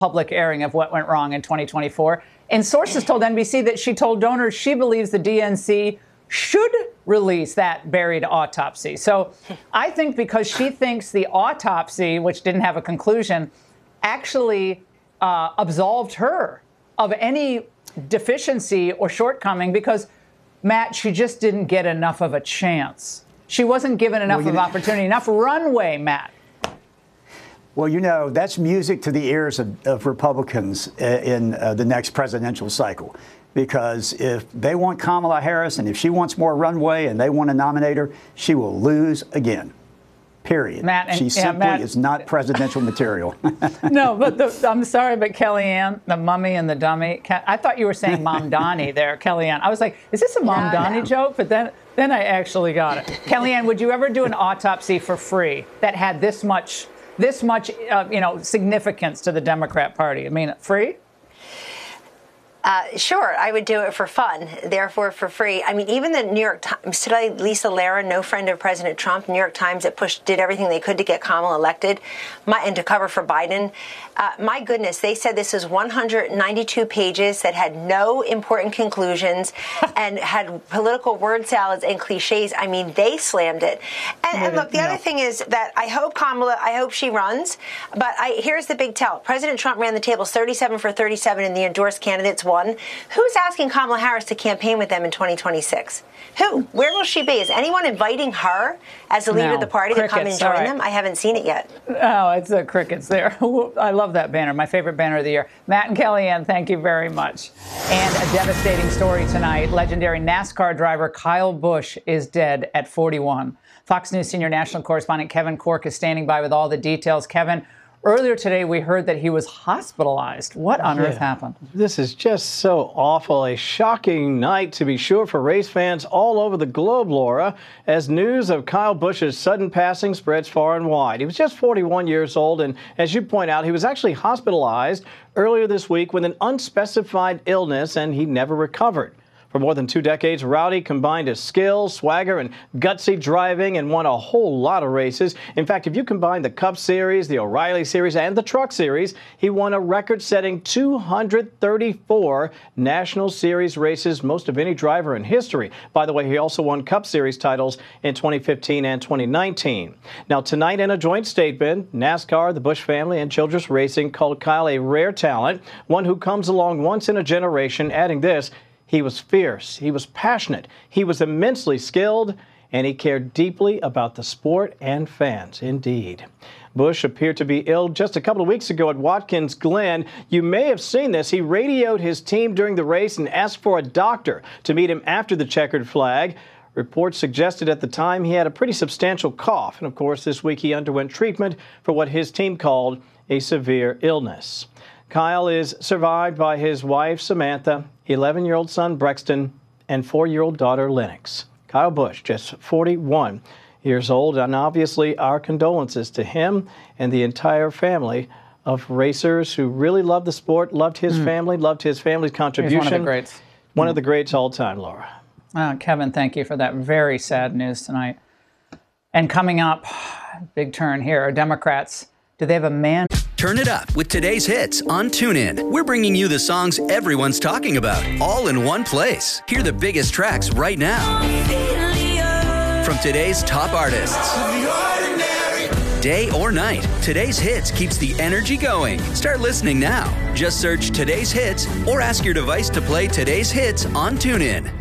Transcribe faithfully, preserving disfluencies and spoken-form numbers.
public airing of what went wrong in twenty twenty-four. And sources told N B C that she told donors she believes the D N C should release that buried autopsy. So I think because she thinks the autopsy, which didn't have a conclusion, actually uh, absolved her of any deficiency or shortcoming because, Matt, she just didn't get enough of a chance. She wasn't given enough well, of know, opportunity, enough runway, Matt. Well, you know, that's music to the ears of, of Republicans in uh, the next presidential cycle. Because if they want Kamala Harris and if she wants more runway and they want to nominate her, she will lose again. Period. Matt, and, she yeah, simply Matt, is not presidential material. No, but the, I'm sorry, but Kellyanne, the mummy and the dummy, I thought you were saying Mom Donnie there, Kellyanne. I was like, is this a Mom no, Donnie no. joke? But then, then I actually got it. Kellyanne, would you ever do an autopsy for free that had this much, this much, uh, you know, significance to the Democrat Party? I mean, free? Uh, sure, I would do it for fun, therefore for free. I mean, even the New York Times today, Lisa Lara, no friend of President Trump, New York Times that pushed, did everything they could to get Kamala elected my, and to cover for Biden. Uh, my goodness, they said this is one hundred ninety-two pages that had no important conclusions and had political word salads and cliches. I mean, they slammed it. And, and look, the other thing is that I hope Kamala, I hope she runs, but I, here's the big tell. President Trump ran the tables thirty-seven for thirty-seven and the endorsed candidates won. Who's asking Kamala Harris to campaign with them in twenty twenty-six? Who? Where will she be? Is anyone inviting her as the leader no, of the party crickets, to come and join right. them? I haven't seen it yet. Oh, it's the crickets there. I love that banner. My favorite banner of the year. Matt and Kellyanne, thank you very much. And a devastating story tonight. Legendary NASCAR driver Kyle Busch is dead at forty-one. Fox News senior national correspondent Kevin Corke is standing by with all the details. Kevin, earlier today we heard that he was hospitalized. What on yeah. earth happened? This is just so awful. A shocking night, to be sure, for race fans all over the globe, Laura, as news of Kyle Busch's sudden passing spreads far and wide. He was just forty-one years old, and as you point out, he was actually hospitalized earlier this week with an unspecified illness, and he never recovered. For more than two decades, Rowdy combined his skill, swagger, and gutsy driving and won a whole lot of races. In fact, if you combine the Cup Series, the O'Reilly Series, and the Truck Series, he won a record-setting two hundred thirty-four National Series races, most of any driver in history. By the way, he also won Cup Series titles in twenty fifteen and twenty nineteen. Now, tonight in a joint statement, NASCAR, the Busch family, and Childress Racing called Kyle a rare talent, one who comes along once in a generation, adding this: he was fierce, he was passionate, he was immensely skilled, and he cared deeply about the sport and fans, indeed. Busch appeared to be ill just a couple of weeks ago at Watkins Glen. You may have seen this. He radioed his team during the race and asked for a doctor to meet him after the checkered flag. Reports suggested at the time he had a pretty substantial cough. And, of course, this week he underwent treatment for what his team called a severe illness. Kyle is survived by his wife, Samantha, eleven-year-old son, Brexton, and four-year-old daughter, Lennox. Kyle Busch, just forty-one years old, and obviously our condolences to him and the entire family of racers who really loved the sport, loved his mm. family, loved his family's contribution. He's one of the greats. One mm. of the greats all time, Laura. Uh, Kevin, thank you for that very sad news tonight. And coming up, big turn here, are Democrats, do they have a man... Turn it up with today's hits on TuneIn. We're bringing you the songs everyone's talking about, all in one place. Hear the biggest tracks right now from today's top artists. Day or night, today's hits keeps the energy going. Start listening now. Just search today's hits or ask your device to play today's hits on TuneIn.